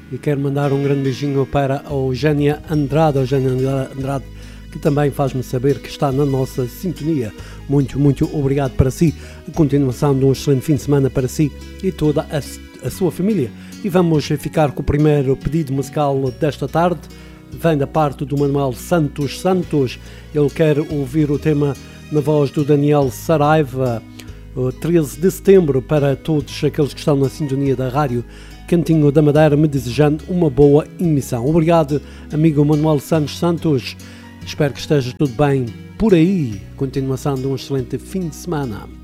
e quero mandar um grande beijinho para a Eugénia Andrade, que também faz-me saber que está na nossa sintonia. Muito, muito obrigado para si. A continuação de um excelente fim de semana para si e toda a sua família. E vamos ficar com o primeiro pedido musical desta tarde. Vem da parte do Manuel Santos. Ele quer ouvir o tema na voz do Daniel Saraiva, 13 de setembro, para todos aqueles que estão na sintonia da Rádio Cantinho da Madeira, me desejando uma boa emissão. Obrigado, amigo Manuel Santos. Espero que esteja tudo bem por aí. Continuação de um excelente fim de semana.